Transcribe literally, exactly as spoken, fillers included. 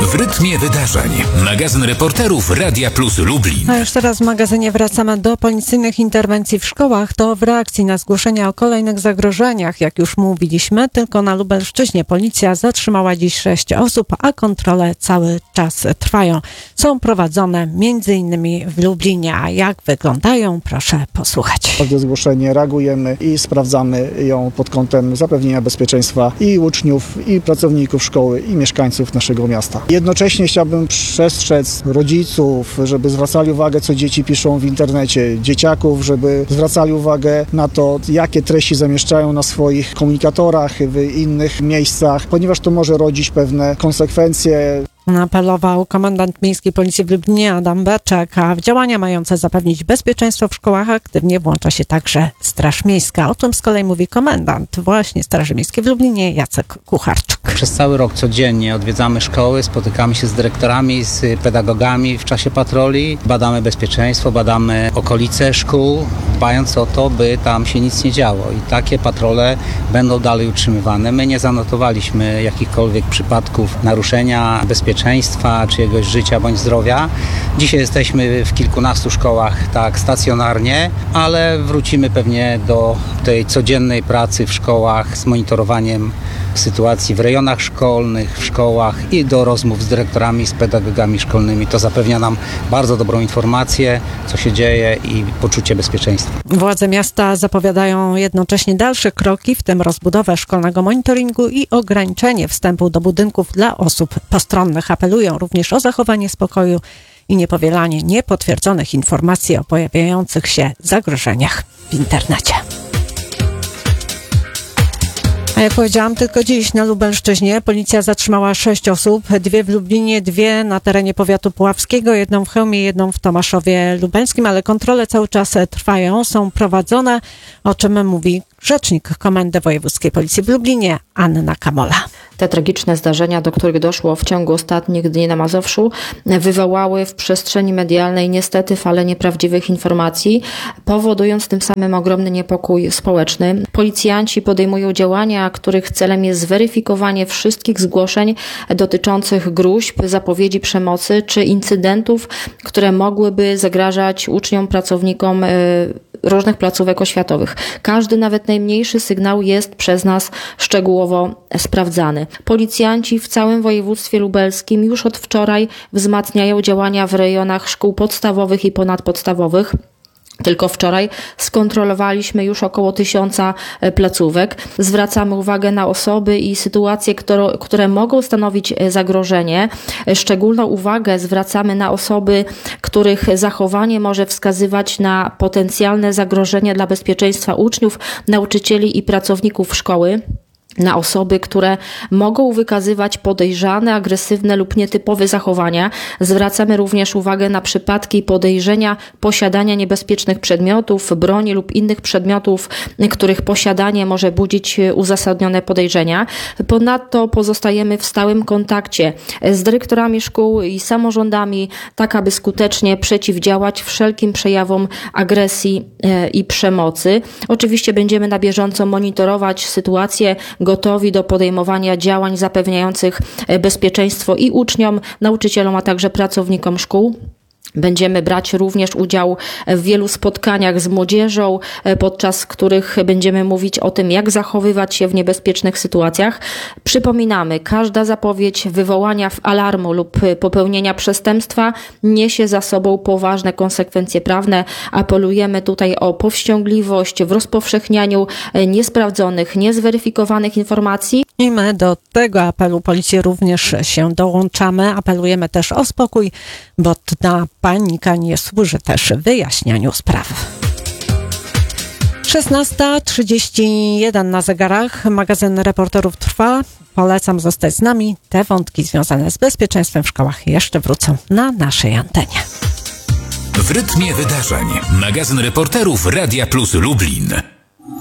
W rytmie wydarzeń. Magazyn reporterów Radia Plus Lublin. A już teraz w magazynie wracamy do policyjnych interwencji w szkołach. To w reakcji na zgłoszenia o kolejnych zagrożeniach. Jak już mówiliśmy, tylko na Lubelszczyźnie policja zatrzymała dziś sześć osób, a kontrole cały czas trwają. Są prowadzone między innymi w Lublinie. A jak wyglądają? Proszę posłuchać. Każde zgłoszenie reagujemy i sprawdzamy ją pod kątem zapewnienia bezpieczeństwa i uczniów, i pracowników szkoły, i mieszkańców naszego miasta. Jednocześnie chciałbym przestrzec rodziców, żeby zwracali uwagę, co dzieci piszą w internecie, dzieciaków, żeby zwracali uwagę na to, jakie treści zamieszczają na swoich komunikatorach w innych miejscach, ponieważ to może rodzić pewne konsekwencje. Apelował komendant miejskiej policji w Lublinie Adam Beczek, a w działania mające zapewnić bezpieczeństwo w szkołach aktywnie włącza się także Straż Miejska. O tym z kolei mówi komendant właśnie Straży Miejskiej w Lublinie Jacek Kucharczyk. Przez cały rok codziennie odwiedzamy szkoły, spotykamy się z dyrektorami, z pedagogami w czasie patroli, badamy bezpieczeństwo, badamy okolice szkół, dbając o to, by tam się nic nie działo. I takie patrole będą dalej utrzymywane. My nie zanotowaliśmy jakichkolwiek przypadków naruszenia bezpieczeństwa, czyjegoś życia bądź zdrowia. Dzisiaj jesteśmy w kilkunastu szkołach tak stacjonarnie, ale wrócimy pewnie do tej codziennej pracy w szkołach z monitorowaniem sytuacji w rejonach szkolnych, w szkołach i do rozmów z dyrektorami, z pedagogami szkolnymi. To zapewnia nam bardzo dobrą informację, co się dzieje i poczucie bezpieczeństwa. Władze miasta zapowiadają jednocześnie dalsze kroki, w tym rozbudowę szkolnego monitoringu i ograniczenie wstępu do budynków dla osób postronnych. Apelują również o zachowanie spokoju i niepowielanie niepotwierdzonych informacji o pojawiających się zagrożeniach w internecie. A jak powiedziałam, tylko dziś na Lubelszczyźnie policja zatrzymała sześć osób, dwie w Lublinie, dwie na terenie powiatu puławskiego, jedną w Chełmie, jedną w Tomaszowie Lubelskim, ale kontrole cały czas trwają, są prowadzone, o czym mówi rzecznik Komendy Wojewódzkiej Policji w Lublinie Anna Kamola. Te tragiczne zdarzenia, do których doszło w ciągu ostatnich dni na Mazowszu, wywołały w przestrzeni medialnej niestety falę nieprawdziwych informacji, powodując tym samym ogromny niepokój społeczny. Policjanci podejmują działania, których celem jest zweryfikowanie wszystkich zgłoszeń dotyczących gróźb, zapowiedzi przemocy czy incydentów, które mogłyby zagrażać uczniom, pracownikom różnych placówek oświatowych. Każdy, nawet najmniejszy sygnał jest przez nas szczegółowo sprawdzany. Policjanci w całym województwie lubelskim już od wczoraj wzmacniają działania w rejonach szkół podstawowych i ponadpodstawowych. Tylko wczoraj skontrolowaliśmy już około tysiąca placówek. Zwracamy uwagę na osoby i sytuacje, które, które mogą stanowić zagrożenie. Szczególną uwagę zwracamy na osoby, których zachowanie może wskazywać na potencjalne zagrożenie dla bezpieczeństwa uczniów, nauczycieli i pracowników szkoły. Na osoby, które mogą wykazywać podejrzane, agresywne lub nietypowe zachowania. Zwracamy również uwagę na przypadki podejrzenia posiadania niebezpiecznych przedmiotów, broni lub innych przedmiotów, których posiadanie może budzić uzasadnione podejrzenia. Ponadto pozostajemy w stałym kontakcie z dyrektorami szkół i samorządami, tak aby skutecznie przeciwdziałać wszelkim przejawom agresji i przemocy. Oczywiście będziemy na bieżąco monitorować sytuację, gotowi do podejmowania działań zapewniających bezpieczeństwo i uczniom, nauczycielom, a także pracownikom szkół. Będziemy brać również udział w wielu spotkaniach z młodzieżą, podczas których będziemy mówić o tym, jak zachowywać się w niebezpiecznych sytuacjach. Przypominamy, każda zapowiedź wywołania alarmu lub popełnienia przestępstwa niesie za sobą poważne konsekwencje prawne. Apelujemy tutaj o powściągliwość w rozpowszechnianiu niesprawdzonych, niezweryfikowanych informacji. I my do tego apelu policji również się dołączamy. Apelujemy też o spokój, bo ta panika nie służy też wyjaśnianiu sprawy. szesnasta trzydzieści jeden na zegarach. Magazyn reporterów trwa. Polecam zostać z nami. Te wątki związane z bezpieczeństwem w szkołach jeszcze wrócą na naszej antenie. W rytmie wydarzeń. Magazyn reporterów Radia Plus Lublin.